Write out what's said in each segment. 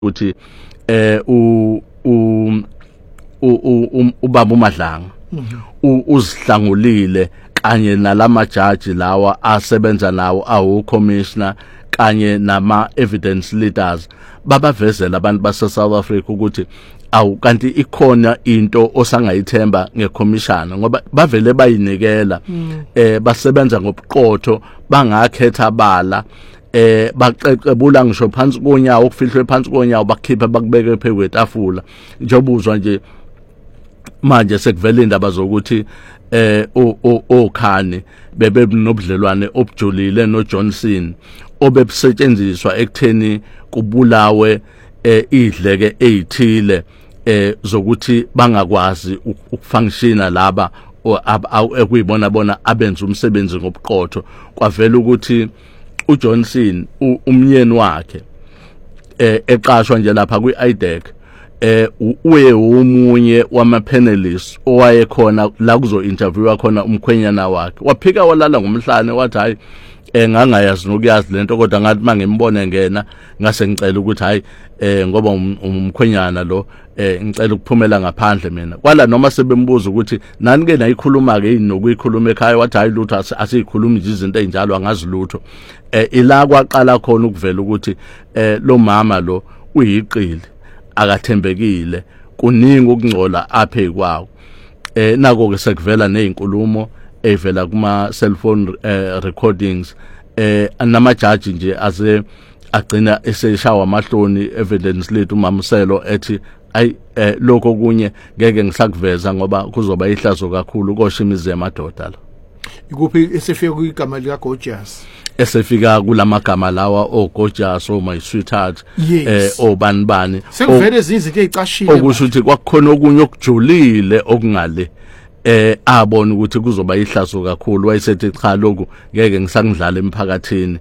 ukuthi ubaba uMadlanga uzihlangulile kanye nalamajaji lawa asebenza nawo awu commissioner kanye nama evidence leaders babavezela abantu base South Africa ukuthi awu kanti ikhona into osangayithemba ngeCommission ngoba bavele bayinikela basebenza ngobuqotho bangakhetha abala baqeqebula ngisho phansi konyawo ukufihlwe phansi konyawo bakhipha bakubeke phezu kwetafula njobuzwa nje manje sekuvela indaba zokuthi okhani bebe nobudlelwane obujulile noJohnson obebusetshenziswa ekutheni kubulawe idleke ezithile zokuthi bangakwazi ukufunctiona laba ekuyibona bona abenza umsebenzi ngobuqotho kwavela ukuthi uJohnson umnyeni wakhe eqashwa nje lapha kwiIDEC uye umunye wama-panelists owayekhona la kuzo interviewa khona umkhwenyana wakhe waphika walala ngomhlane wathi hayi ngangayazi nokuyazi lento kodwa ngathi mangembone ngena ngase ngicela ukuthi hayi ngoba umkhwenyana lo ngicela ukuphumela ngaphandle mina kwala noma sebembuza ukuthi nani ke nayikhuluma ke nokuyikhuluma ekhaya wathi hayi lutho asiyikhulumi nje izinto ezinjalo angazi lutho ila kwaqala khona ukuvela ukuthi lo mama lo uyiqili akathembekile kuningi ukungcola aphe kwawo nako ke sekuvela nezinkulumo evela kuma cellphone recordings namajaji nje aze agcina eseshawa amahloni evidence lethu uMamselo ethi ay lokho kunye ngeke ngisakuveza ngoba kuzoba ihlazo kakhulu koshimize amadoda la ikuphi esefika kwigama lika Gorgeous esefika kulamagama lawa oGorgeous my sweetheart obanibani sekuvele izinto ezicashile okusho ukuthi kwakukhona okunye okujulile okungale abona ukuthi kuzoba ihlazo kakhulu wayesethi cha lokho ngeke ngisangidlala emphakathini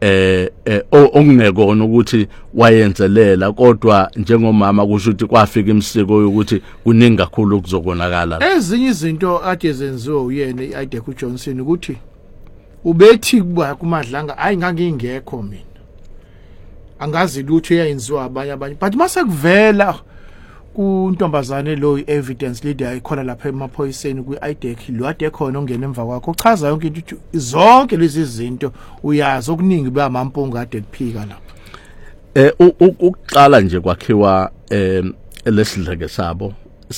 okungekona ukuthi wayenzelela kodwa njengomama kusho ukuthi kwafika imsiko yokuthi kuningi kakhulu okuzokonakala ezinye izinto ade zenziwe uyena iIDEC uJohnson ukuthi ubethi kuba kuMadlanga hayi ngangingekho mina angazi lutho eyenziwa abanye but mase kuvela kuntombazane lo evidence leader ikhona lapha emaphoyiseni kwiIDEC lo ade khona ongena emva kwakho uchaza yonke into zonke lezi zinto uyazi okuningi bamampunga ade kuphika la ukuqala nje kwakhiwa lesidleke sabo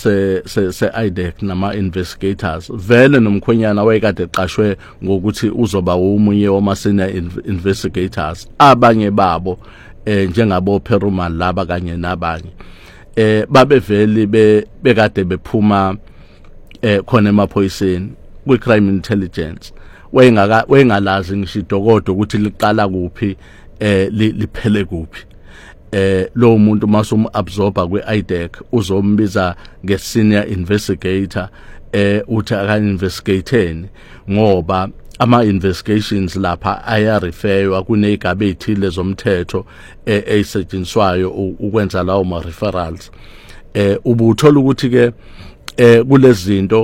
se-IDEC nama investigators vele nomkhwenyana wayekade eqashwe ngokuthi uzoba umunye wama senior investigators abanye babo njengabo Perumal laba kanye nabanye babeveli bekade bephuma khona emaphoyiseni kwi-crime intelligence wayengalazi ngisho idokodo ukuthi liqala kuphi liphele kuphi lo muntu masum absorber kweIDEC uzombiza nge-senior investigator uthi aka investigateni ngoba ama investigations lapha ayareferwa kunezigaba ezithile zomthetho ezisetshenziswayo ukwenza lawo ma referrals ubuthola ukuthi ke kulezi zinto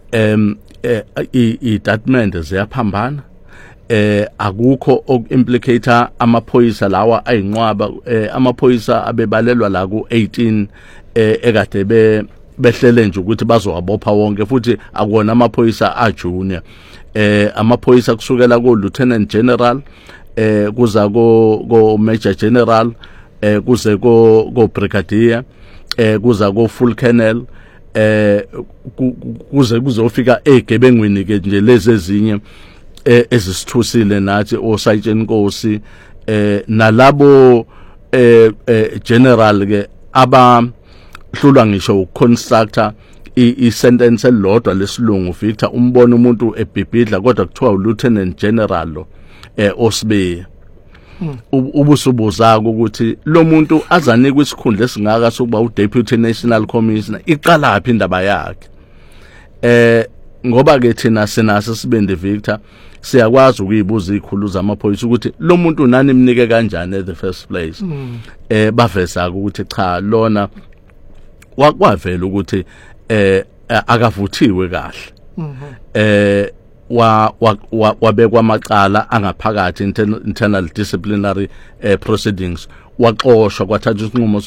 i-statement ziyaphambana akukho okuimplicator amaphoyisa lawa ayinqwaba amaphoyisa abebalelwa la ku18 ekade behlele nje ukuthi bazowabopha wonke futhi akona amaphoyisa ajunior amaphoyisa kusukela ko lieutenant general kuza ko major general kuze ko brigadier kuza ko full colonel kuze kuzofika egebengwini ke nje lezi ezinye ezisithusile nathi oSayitsheni Nkosi nalabo general ke abahlulwa ngisho ukuconstructor i-sentence elodwa lesilungu Victor umbona umuntu ebhibhidla kodwa kuthiwa ulieutenant general lo Osibe ubusubuza ukuthi lo muntu azanikwe isikhundla esingaka sokuba uDeputy National Commissioner iqala phi indaba yakhe ngoba ke thina senaso sibende Victor siyakwazi ukuyibuza izikhulu zamaphoyisa ukuthi lo muntu nani imnike kanjani at the first place baveza ukuthi cha lona wakwavela ukuthi akavuthiwe kahle wabekwa amacala angaphakathi internal disciplinary proceedings waxoshwa kwathatha isinqumo